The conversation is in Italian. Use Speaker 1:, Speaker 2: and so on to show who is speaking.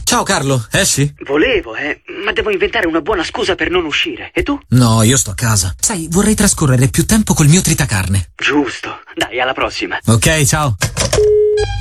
Speaker 1: Ciao Carlo, esci?
Speaker 2: Volevo, ma devo inventare una buona scusa per non uscire. E tu?
Speaker 1: No, io sto a casa. Sai, vorrei trascorrere più tempo col mio tritacarne.
Speaker 2: Giusto. Dai, alla prossima.
Speaker 1: Ok, ciao.